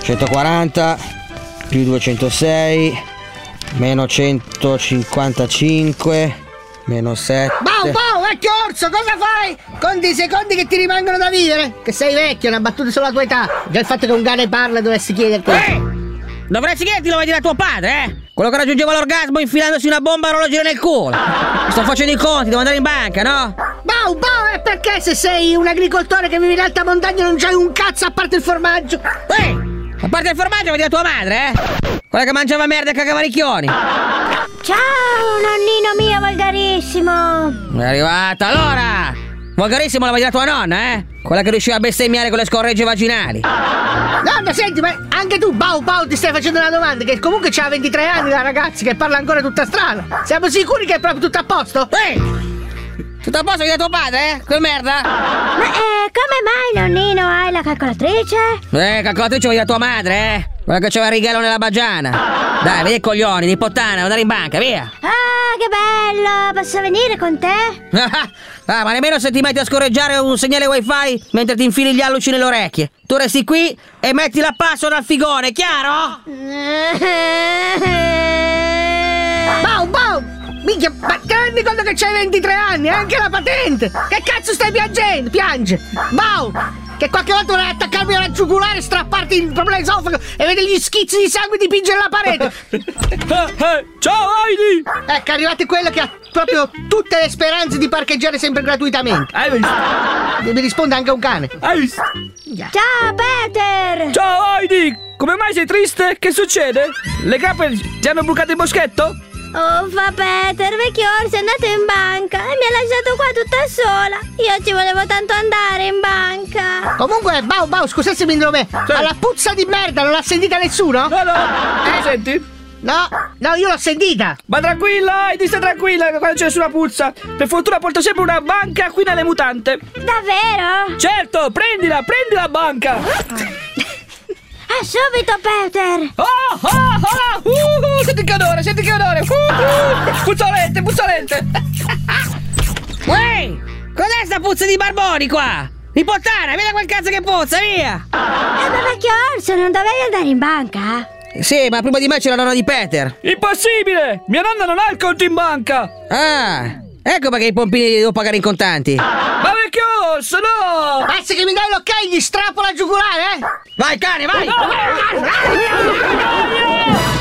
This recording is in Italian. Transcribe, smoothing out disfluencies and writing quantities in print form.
140 più 206 meno 155 meno 7. Bau, vecchio orso, cosa fai? Conti i secondi che ti rimangono da vivere? Che sei vecchio, una battuta sulla tua età. Già il fatto che un cane parla dovresti chiederti. Dovresti chiederti, lo vuoi dire a tuo padre, eh? Quello che raggiungeva l'orgasmo infilandosi una bomba a orologeria nel culo. Sto facendo i conti, devo andare in banca, no? Bau, e perché se sei un agricoltore che vive in alta montagna non c'hai un cazzo a parte il formaggio? A parte il formaggio vuoi dire a tua madre, eh? Quella che mangiava merda e cagava ricchioni. Ciao, nonnino mio volgarissimo. È arrivata, allora! Volgarissimo la vuoi dire a tua nonna, eh? Quella che riusciva a bestemmiare con le scorregge vaginali. Nonna, senti, ma anche tu, Bau, ti stai facendo una domanda, che comunque c'ha 23 anni la ragazza, che parla ancora tutta strana. Siamo sicuri che è proprio tutto a posto? Tutto a posto di tuo padre, eh? Che merda? Ma come mai, nonnino, hai la calcolatrice? Calcolatrice vuoi dire a tua madre, eh? Quella che c'aveva il righello nella bagiana. Dai, vedi i coglioni, di puttana, devo andare in banca, via. Ah, che bello, posso venire con te? Ma nemmeno se ti metti a scorreggiare un segnale wifi mentre ti infili gli alluci nelle orecchie. Tu resti qui e metti la password al figone, chiaro? Bau! Minchia, ma ti rendi conto che c'hai 23 anni? Anche la patente! Che cazzo stai piangendo? Piange! Bau! Che qualche volta vorrei attaccarmi alla giugulare, strapparti proprio l'esofago e vedere gli schizzi di sangue dipingere la parete! Ciao Heidi! Ecco, arrivate quello che ha proprio tutte le speranze di parcheggiare sempre gratuitamente. Hai visto? Mi risponde anche un cane. Hai visto? Ciao, Peter! Ciao Heidi! Come mai sei triste? Che succede? Le capre ti hanno bucato il boschetto? Uffa, Peter, vecchio orso è andato in banca e mi ha lasciato qua tutta sola. Io ci volevo tanto andare in banca. Comunque, Bau, scusate se mi nome. Sì. Ma la puzza di merda non l'ha sentita nessuno? No, la senti? No, io l'ho sentita. Ma tranquilla, Heidi, stai tranquilla, quando c'è nessuna puzza. Per fortuna porto sempre una banca qui nelle mutande. Davvero? Certo, prendi la banca. Ah, subito, Peter! Senti che odore! Puzzolente! Uè! Cos'è sta puzza di barboni qua? Di puttana, vedi quel cazzo che puzza, via! Ma vecchio orso, non dovevi andare in banca? Sì, ma prima di me c'è la nonna di Peter. Impossibile! Mia nonna non ha il conto in banca! Ah, ecco perché i pompini li devo pagare in contanti. Ma vecchio orso, no! Basta che mi dai l'ok, gli strappo la giugulare, eh! Vai cane, vai!